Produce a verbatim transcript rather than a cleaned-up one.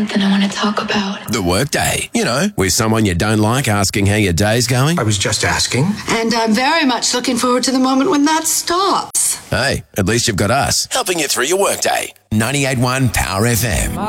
something I want to talk about. The Workday, you know, with someone you don't like asking how your day's going. I was just asking. And I'm very much looking forward to the moment when that stops. Hey, at least you've got us helping you through your workday. ninety-eight point one Power F M.